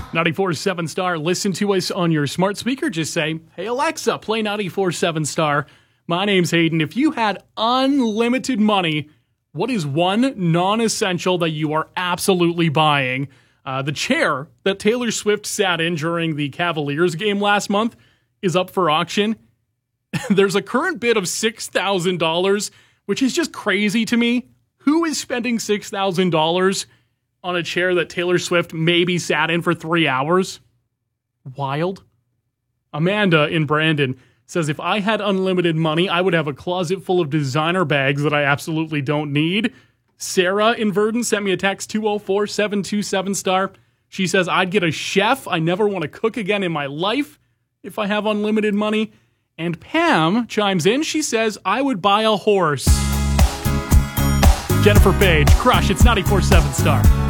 94.7 Star. Listen to us on your smart speaker. Just say, hey, Alexa, play 94.7 Star. My name's Hayden. If you had unlimited money, what is one non-essential that you are absolutely buying? The chair that Taylor Swift sat in during the Cavaliers game last month is up for auction. There's a current bid of $6,000, which is just crazy to me. Who is spending $6,000 on a chair that Taylor Swift maybe sat in for 3 hours? Wild. Amanda in Brandon says, if I had unlimited money, I would have a closet full of designer bags that I absolutely don't need. Sarah in Verdon sent me a text, 204-727 Star. She says, I'd get a chef. I never want to cook again in my life if I have unlimited money. And Pam chimes in. She says, I would buy a horse. Jennifer Page, Crush, it's 94.7 Star.